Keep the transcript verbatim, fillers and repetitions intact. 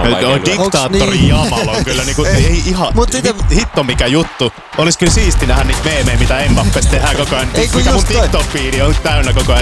on vaikea No, lyödä. diktaattori niin? Jamal on kyllä niinku, ei ihan, Mut sitä- hit, hitto mikä juttu. Olis kyllä siisti nähdä niitä meemejä, mitä Mbappesta tehdään koko ajan. Ei, kun Mikä mun just toi. TikTok-fiidi on täynnä koko ajan.